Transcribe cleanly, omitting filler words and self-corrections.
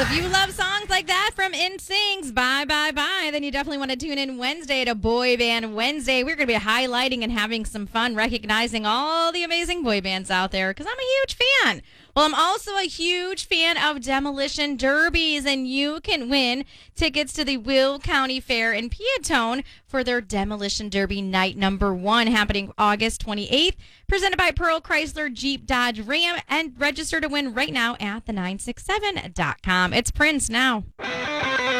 if you love songs like that from NSYNC's Bye Bye Bye, then you definitely want to tune in Wednesday to Boy Band Wednesday. We're going to be highlighting and having some fun recognizing all the amazing boy bands out there because I'm a huge fan. Well, I'm also a huge fan of Demolition Derbies, and you can win tickets to the Will County Fair in Peatone for their Demolition Derby night number 1 happening August 28th, presented by Pearl Chrysler Jeep Dodge Ram, and register to win right now at the967.com. It's Prince now.